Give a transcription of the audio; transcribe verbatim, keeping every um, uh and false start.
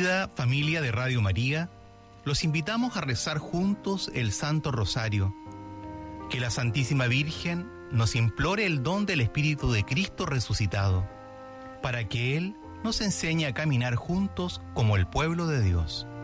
Querida familia de Radio María, los invitamos a rezar juntos el Santo Rosario. Que la Santísima Virgen nos implore el don del Espíritu de Cristo resucitado, para que Él nos enseñe a caminar juntos como el pueblo de Dios.